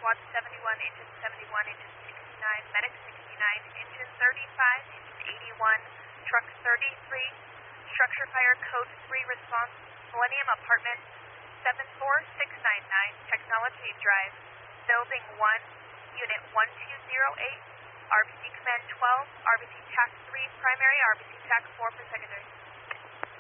SWAT 71, engine 71, engine 69, medic 69, engine 35, engine 81, truck 33, structure fire code 3 response, Millennium Apartment 74699, Technology Drive, building 1, unit 1208, RBC Command 12, RBC TAC 3 primary, RBC TAC 4 for secondary.